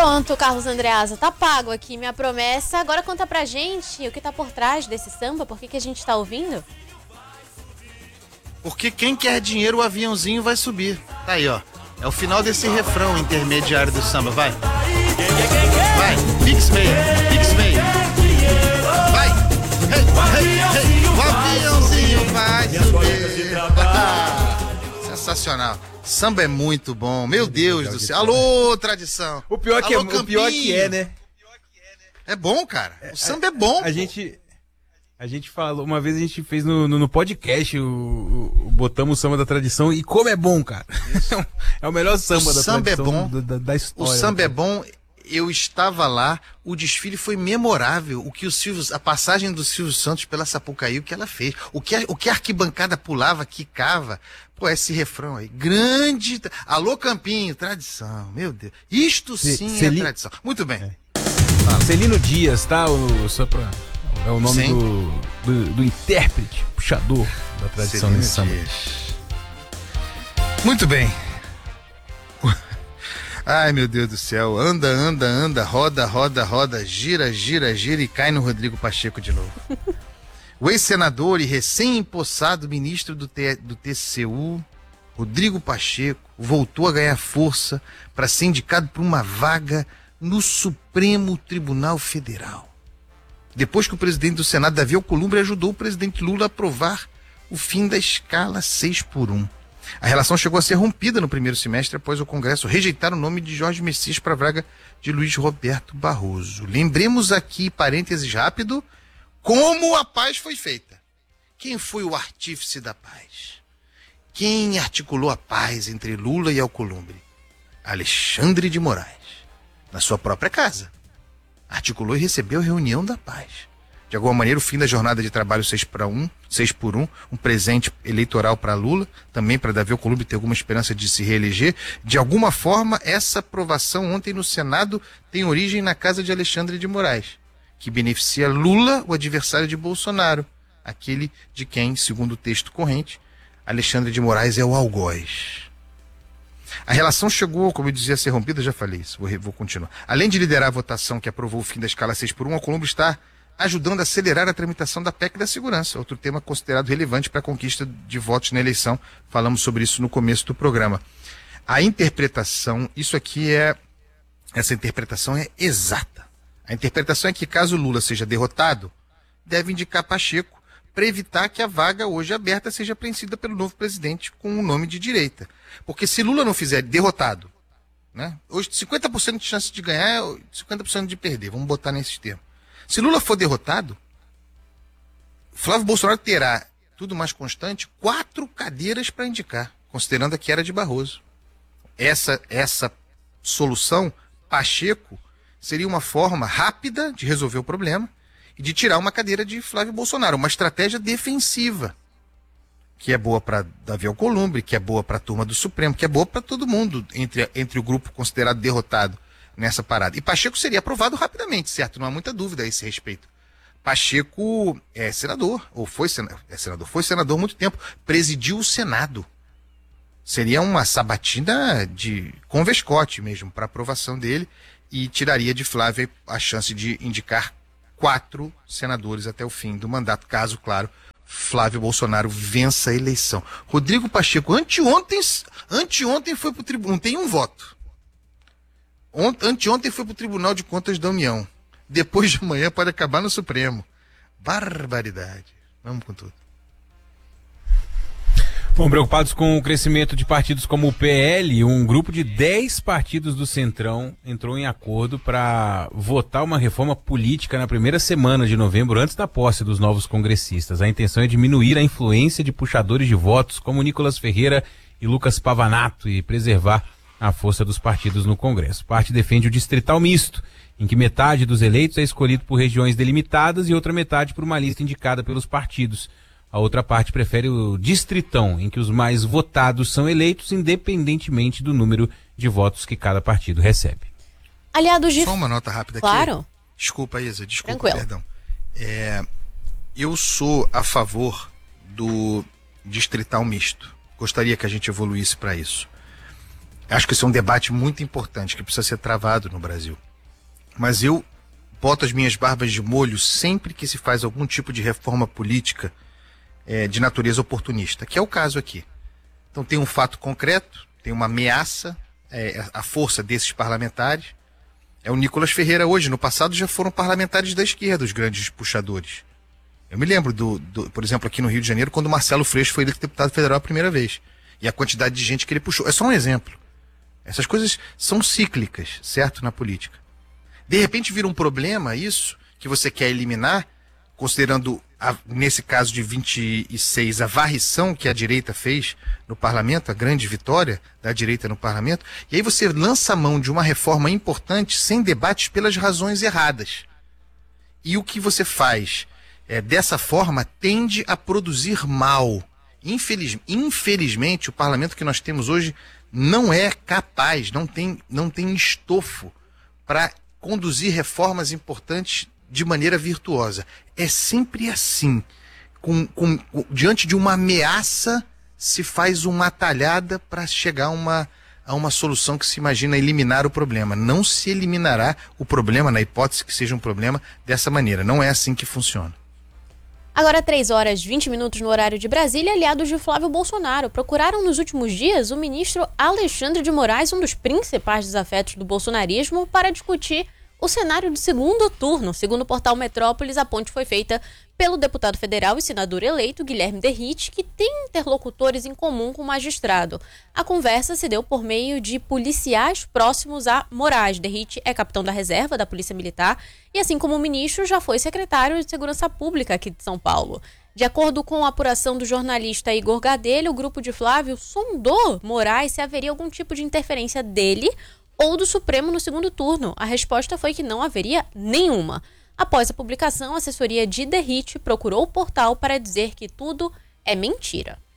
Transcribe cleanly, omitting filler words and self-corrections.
Pronto, Carlos Andreasa, tá pago aqui minha promessa. Agora conta pra gente o que tá por trás desse samba, por que a gente tá ouvindo? Porque quem quer dinheiro, o aviãozinho vai subir. Tá aí, ó. É o final desse refrão intermediário do samba, vai. Vai, Pix meia. Vai. Hey. O aviãozinho vai subir. Sensacional. Samba é muito bom, meu Deus do céu. Alô, tradição. O pior que é, né? É bom, cara. O samba é bom. A gente falou, uma vez a gente fez no podcast, botamos o samba da tradição, e como é bom, cara. É o melhor samba da tradição, é bom. Da história. O samba é bom, eu estava lá, o desfile foi memorável, a passagem do Silvio Santos pela Sapucaí, o que ela fez, o que a arquibancada pulava, quicava, pô, esse refrão aí, grande, alô Campinho, tradição, meu Deus, isto sim é tradição. Muito bem. Celino Dias, tá? É o nome do intérprete, puxador da tradição nesse samba. Muito bem. Ai, meu Deus do céu. Anda, roda, gira e cai no Rodrigo Pacheco de novo. O ex-senador e recém-empossado ministro do TCU, Rodrigo Pacheco, voltou a ganhar força para ser indicado por uma vaga no Supremo Tribunal Federal. Depois que o presidente do Senado, Davi Alcolumbre, ajudou o presidente Lula a aprovar o fim da escala 6x1. A relação chegou a ser rompida no primeiro semestre após o Congresso rejeitar o nome de Jorge Messias para a vaga de Luiz Roberto Barroso. Lembremos aqui, parênteses rápido, como a paz foi feita. Quem foi o artífice da paz? Quem articulou a paz entre Lula e Alcolumbre? Alexandre de Moraes, na sua própria casa. Articulou e recebeu a reunião da paz. De alguma maneira, o fim da jornada de trabalho 6x1, um presente eleitoral para Lula, também para Davi Alcolumbre ter alguma esperança de se reeleger. De alguma forma, essa aprovação ontem no Senado tem origem na casa de Alexandre de Moraes, que beneficia Lula, o adversário de Bolsonaro, aquele de quem, segundo o texto corrente, Alexandre de Moraes é o algoz. A relação chegou, como eu dizia, a ser rompida, já falei isso, vou continuar. Além de liderar a votação que aprovou o fim da escala 6x1, Alcolumbre está ajudando a acelerar a tramitação da PEC da segurança, outro tema considerado relevante para a conquista de votos na eleição. Falamos sobre isso no começo do programa. A interpretação, essa interpretação é exata. A interpretação é que caso Lula seja derrotado, deve indicar Pacheco para evitar que a vaga hoje aberta seja preenchida pelo novo presidente com o nome de direita. Porque se Lula não fizer derrotado, né? Hoje 50% de chance de ganhar, 50% de perder, vamos botar nesse termo. Se Lula for derrotado, Flávio Bolsonaro terá, tudo mais constante, 4 cadeiras para indicar, considerando a que era de Barroso. Essa solução, Pacheco, seria uma forma rápida de resolver o problema e de tirar uma cadeira de Flávio Bolsonaro, uma estratégia defensiva, que é boa para Davi Alcolumbre, que é boa para a turma do Supremo, que é boa para todo mundo entre o grupo considerado derrotado nessa parada. E Pacheco seria aprovado rapidamente, certo? Não há muita dúvida a esse respeito. Pacheco é senador, foi senador há muito tempo, presidiu o Senado. Seria uma sabatina com Vescote mesmo, para aprovação dele, e tiraria de Flávio a chance de indicar 4 senadores até o fim do mandato, caso, claro, Flávio Bolsonaro vença a eleição. Rodrigo Pacheco, anteontem foi para o tribunal, não tem um voto. Anteontem foi para o Tribunal de Contas da União. Depois de amanhã pode acabar no Supremo. Barbaridade. Vamos com tudo. Bom, preocupados com o crescimento de partidos como o PL, um grupo de 10 partidos do Centrão entrou em acordo para votar uma reforma política na primeira semana de novembro, antes da posse dos novos congressistas. A intenção é diminuir a influência de puxadores de votos como Nicolas Ferreira e Lucas Pavanato e preservar a força dos partidos no Congresso. Parte defende o distrital misto, em que metade dos eleitos é escolhido por regiões delimitadas e outra metade por uma lista indicada pelos partidos. A outra parte prefere o distritão, em que os mais votados são eleitos independentemente do número de votos que cada partido recebe. Aliados de... Só uma nota rápida aqui. Claro. Desculpa, Isa, Tranquilo. Perdão. Eu sou a favor do distrital misto. Gostaria que a gente evoluísse para isso. Acho que esse é um debate muito importante que precisa ser travado no Brasil. Mas eu boto as minhas barbas de molho sempre que se faz algum tipo de reforma política de natureza oportunista, que é o caso aqui. Então tem um fato concreto, tem uma ameaça, a força desses parlamentares. É o Nicolas Ferreira hoje, no passado já foram parlamentares da esquerda, os grandes puxadores. Eu me lembro, por exemplo, aqui no Rio de Janeiro, quando o Marcelo Freixo foi eleito deputado federal a primeira vez. E a quantidade de gente que ele puxou. É só um exemplo. Essas coisas são cíclicas, certo, na política. De repente vira um problema isso, que você quer eliminar, considerando, nesse caso de 26, a varrição que a direita fez no parlamento, a grande vitória da direita no parlamento, e aí você lança a mão de uma reforma importante sem debates pelas razões erradas. E o que você faz dessa forma tende a produzir mal. Infelizmente, o parlamento que nós temos hoje não é capaz, não tem estofo para conduzir reformas importantes de maneira virtuosa. É sempre assim. Diante de uma ameaça, se faz uma atalhada para chegar a uma solução que se imagina eliminar o problema. Não se eliminará o problema, na hipótese que seja um problema, dessa maneira. Não é assim que funciona. Agora 3h20 no horário de Brasília, aliados de Flávio Bolsonaro procuraram nos últimos dias o ministro Alexandre de Moraes, um dos principais desafetos do bolsonarismo, para discutir o cenário do segundo turno. Segundo o portal Metrópolis, a ponte foi feita pelo deputado federal e senador eleito Guilherme Derrite, que tem interlocutores em comum com o magistrado. A conversa se deu por meio de policiais próximos a Moraes. Derrite é capitão da reserva da Polícia Militar e, assim como o ministro, já foi secretário de Segurança Pública aqui de São Paulo. De acordo com a apuração do jornalista Igor Gadelha, o grupo de Flávio sondou Moraes se haveria algum tipo de interferência dele ou do Supremo no segundo turno. A resposta foi que não haveria nenhuma. Após a publicação, a assessoria de Derrite procurou o portal para dizer que tudo é mentira.